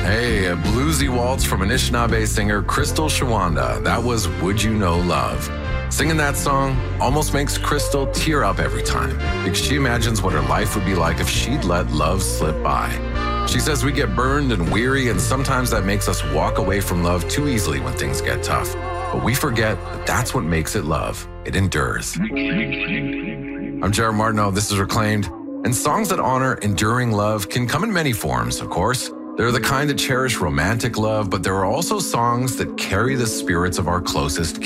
Hey, a bluesy waltz from Anishinaabe singer Crystal Shawanda. That was Would You Know Love. Singing that song almost makes Crystal tear up every time because she imagines what her life would be like if she'd let love slip by. She says we get burned and weary, and sometimes that makes us walk away from love too easily when things get tough. But we forget that that's what makes it love. It endures. I'm Jared Martineau. This is Reclaimed. And songs that honor enduring love can come in many forms, of course. They're the kind that cherish romantic love, but there are also songs that carry the spirits of our closest